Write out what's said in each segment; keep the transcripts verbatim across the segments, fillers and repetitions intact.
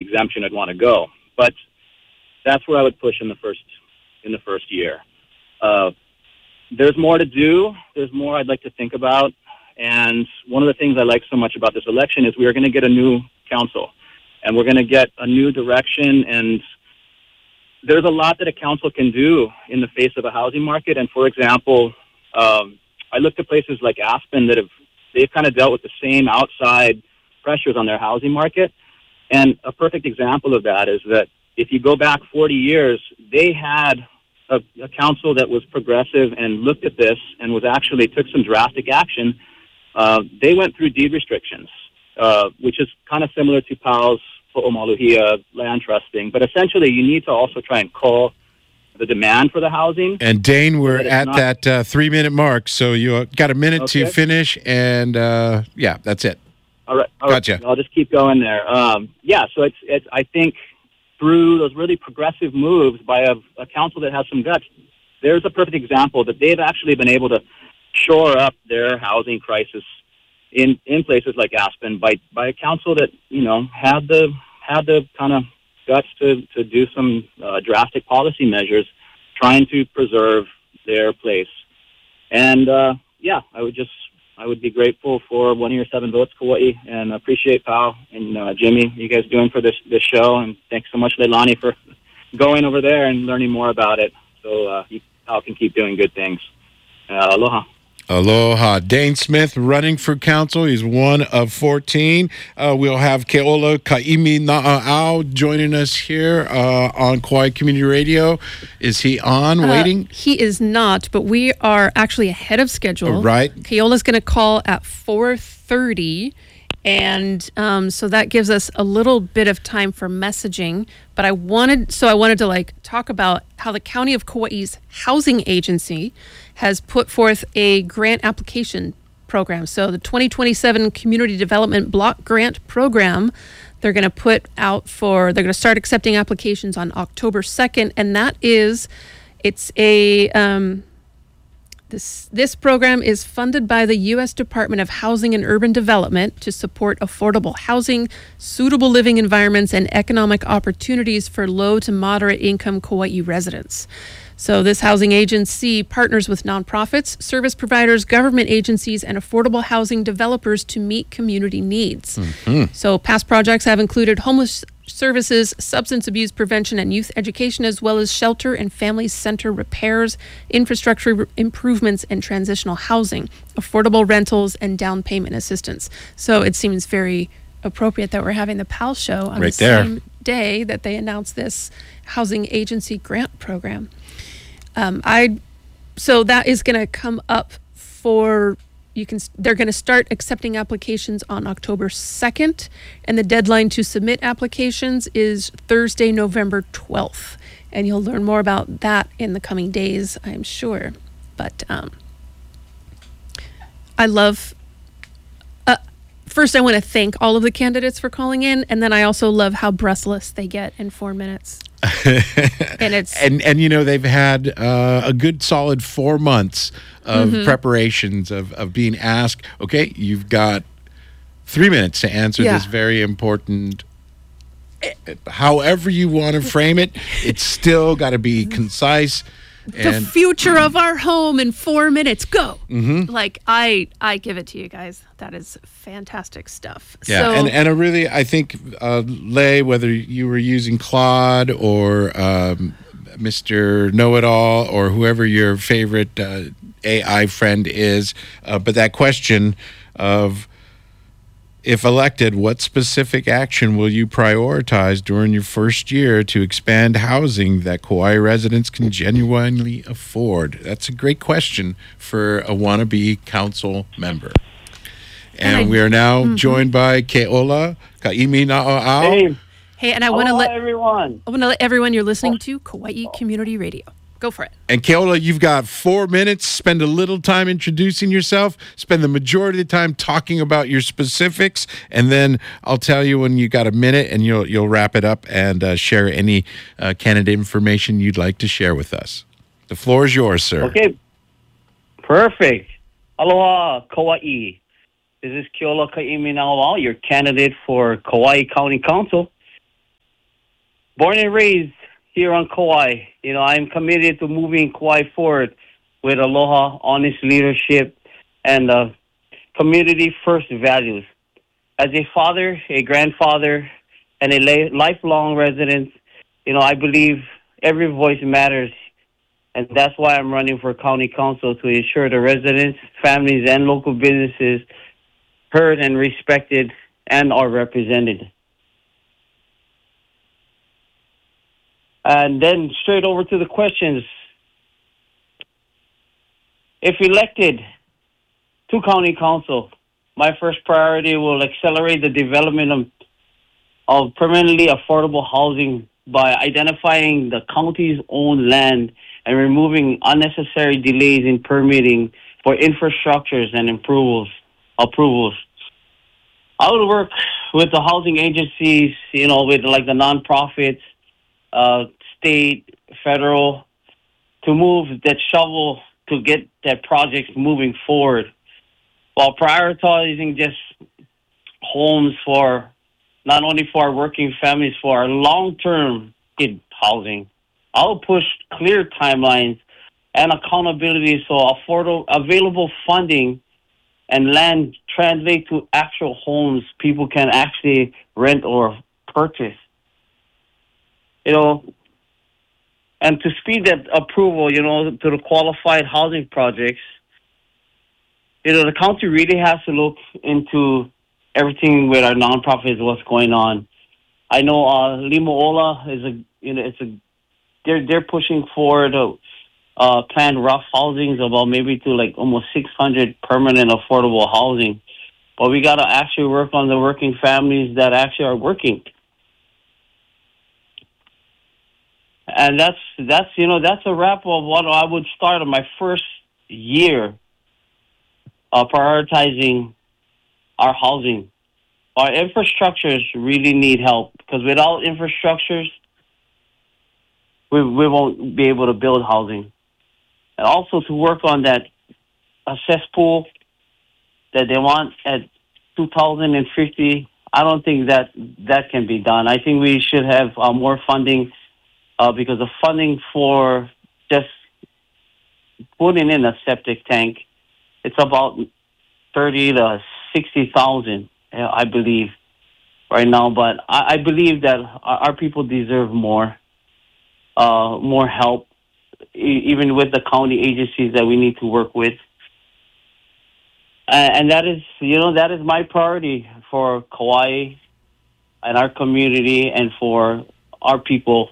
exemption I'd want to go. But that's where I would push in the first in the first year. Uh, there's more to do. There's more I'd like to think about. And one of the things I like so much about this election is we are going to get a new council, and we're going to get a new direction. And there's a lot that a council can do in the face of a housing market. And for example, um, I looked at places like Aspen that have they've kind of dealt with the same outside pressures on their housing market. And a perfect example of that is that if you go back forty years, they had a, a council that was progressive and looked at this and was actually took some drastic action. Uh, they went through deed restrictions, uh, which is kind of similar to Powell's Ho'omaluhia land trusting. But essentially, you need to also try and call the demand for the housing. And Dane, we're that at not, that uh, three-minute mark, so you got a minute okay. to finish, and uh, yeah, that's it. All right, all gotcha. Right. I'll just keep going there. Um, yeah, so it's it's. I think through those really progressive moves by a, a council that has some guts, there's a perfect example that they've actually been able to shore up their housing crisis in, in places like Aspen by by a council that you know had the had the kind of guts to to do some uh, drastic policy measures, trying to preserve their place. And uh, yeah, I would just. I would be grateful for one of your seven votes, Kauai, and appreciate Pao and uh, Jimmy, you guys doing for this this show. And thanks so much, Leilani, for going over there and learning more about it so uh, you, Pao can keep doing good things. Uh, aloha. Aloha. Dane Smith running for council. He's one of fourteen. Uh, we'll have Keola Kaimina'ao joining us here uh, on Kauai Community Radio. Is he on, uh, waiting? He is not, but we are actually ahead of schedule. Oh, right. Keola's going to call at four thirty, and um, so that gives us a little bit of time for messaging. But I wanted, so I wanted to like talk about how the County of Kauai's housing agency has put forth a grant application program. So the twenty twenty-seven Community Development Block Grant Program, they're going to put out for, they're going to start accepting applications on October second. And that is, it's a, um, this, this program is funded by the U S Department of Housing and Urban Development to support affordable housing, suitable living environments, and economic opportunities for low to moderate income Kauai residents. So this housing agency partners with nonprofits, service providers, government agencies, and affordable housing developers to meet community needs. Mm-hmm. So past projects have included homeless services, substance abuse prevention, and youth education, as well as shelter and family center repairs, infrastructure improvements, and transitional housing, affordable rentals, and down payment assistance. So it seems very appropriate that we're having the Pal Show on right the there. same day that they announced this housing agency grant program. Um, I, so that is going to come up for, you can, they're going to start accepting applications on October second, and the deadline to submit applications is Thursday, November twelfth. And you'll learn more about that in the coming days, I'm sure. But um, I love, uh, first I want to thank all of the candidates for calling in, and then I also love how breathless they get in four minutes. and it's and and you know they've had uh, a good solid four months of mm-hmm. preparations of of being asked. Okay, you've got three minutes to answer yeah. this very important. However you want to frame it, it's still got to be concise. The and future of our home in four minutes. Go. Mm-hmm. Like I, I give it to you guys. That is fantastic stuff. Yeah, so, and and I really, I think, uh, Lay, whether you were using Claude or um, Mister Know-It-All or whoever your favorite uh, A I friend is, uh, but that question of, if elected, what specific action will you prioritize during your first year to expand housing that Kauai residents can genuinely afford? That's a great question for a wannabe council member. And, and I, we are now mm-hmm. joined by Keola Kaimina'ao. Hey, hey, and I want to let everyone. I want to let everyone you're listening to Kauai Community Radio. Go for it. And Keola, you've got four minutes. Spend a little time introducing yourself. Spend the majority of the time talking about your specifics, and then I'll tell you when you got a minute, and you'll you'll wrap it up and uh, share any uh, candidate information you'd like to share with us. The floor is yours, sir. Okay, perfect. Aloha, Kauai. This is Keola Kaimina'ao, your candidate for Kauai County Council. born and raised here on Kauai. You know, I'm committed to moving Kauai forward with aloha, honest leadership, and uh, community-first values. As a father, a grandfather, and a la- lifelong resident, you know, I believe every voice matters, and that's why I'm running for county council to ensure the residents, families, and local businesses heard and respected and are represented. And then straight over to the questions. If elected to county council, my first priority will accelerate the development of, of permanently affordable housing by identifying the county's own land and removing unnecessary delays in permitting for infrastructures and approvals. approvals. I would work with the housing agencies, you know, with like the nonprofits, uh, state, federal, to move that shovel to get that project moving forward, while prioritizing just homes for not only for our working families, for our long-term kid housing. I'll push clear timelines and accountability so affordable, available funding and land translate to actual homes people can actually rent or purchase. You know, and to speed that approval, you know, to the qualified housing projects, you know, the county really has to look into everything with our nonprofits, what's going on. I know uh, Limaola is a, you know, it's a, they're they're pushing forward uh, uh, planned rough housings about maybe to like almost six hundred permanent affordable housing, but we got to actually work on the working families that actually are working. And that's that's you know that's a wrap of what I would start on my first year uh, prioritizing our housing. Our infrastructures really need help because without infrastructures, we we won't be able to build housing. And also to work on that a cesspool that they want at two thousand fifty. I don't think that that can be done. I think we should have uh, more funding. Uh, because the funding for just putting in a septic tank, it's about thirty to sixty thousand, I believe, right now. But I, I believe that our, our people deserve more, uh, more help, e- even with the county agencies that we need to work with. Uh, and that is, you know, that is my priority for Kauai and our community and for our people.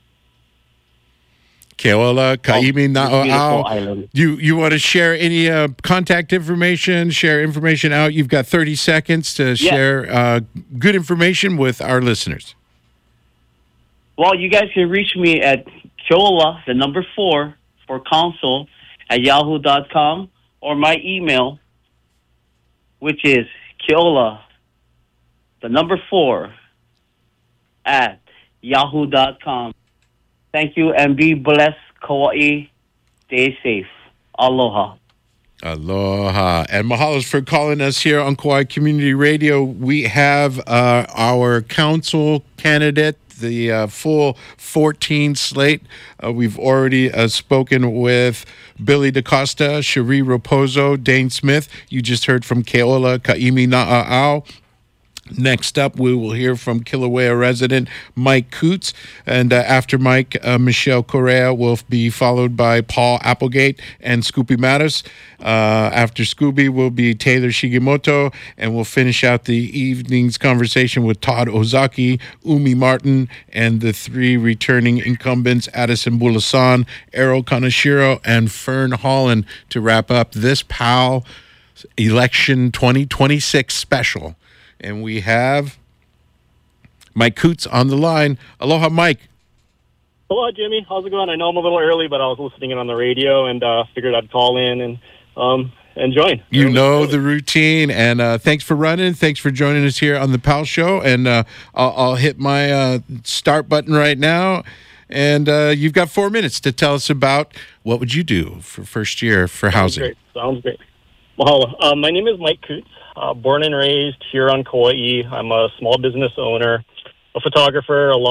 Keola, Kaimi Na'o'ao. Island. You you want to share any uh, contact information, share information out? You've got thirty seconds to Yeah. share uh, good information with our listeners. Well, you guys can reach me at Keola, the number four, for council at yahoo dot com, or my email, which is Keola, the number four, at yahoo dot com. Thank you, and be blessed, Kauai. Stay safe. Aloha. Aloha. And mahalos for calling us here on Kauai Community Radio. We have uh, our council candidate, the uh, full fourteen slate. Uh, we've already uh, spoken with Billy DaCosta, Cherie Raposo, Dane Smith. You just heard from Keola Kaimi Na'a'au. Next up, we will hear from Kilauea resident Mike Coots. And uh, after Mike, uh, Michelle Correa will be followed by Paul Applegate and Scoopy Mattis. Uh, after Scooby will be Taylor Shigimoto. And we'll finish out the evening's conversation with Todd Ozaki, Umi Martin, and the three returning incumbents, Addison Bulasan, Errol Kanashiro, and Fern Holland, to wrap up this P A L Election twenty twenty-six special. And we have Mike Coots on the line. Aloha, Mike. Hello, Jimmy. How's it going? I know I'm a little early, but I was listening in on the radio and uh, figured I'd call in and um, and join. You early, know early. the routine, and uh, thanks for running. Thanks for joining us here on the P A L Show. And uh, I'll, I'll hit my uh, start button right now. And uh, you've got four minutes to tell us about what would you do for first year for housing. Sounds great. Sounds great. Mahalo. Uh, my name is Mike Coots. Uh, born and raised here on Kauai. I'm a small business owner, a photographer, a